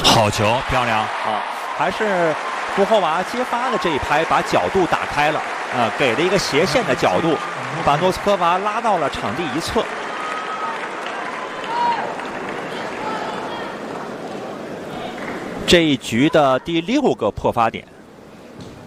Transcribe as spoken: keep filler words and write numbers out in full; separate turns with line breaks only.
好球，漂亮
啊！还是布霍娃接发的这一拍把角度打开了啊，给了一个斜线的角度，把诺斯科娃拉到了场地一侧。这一局的第六个破发点。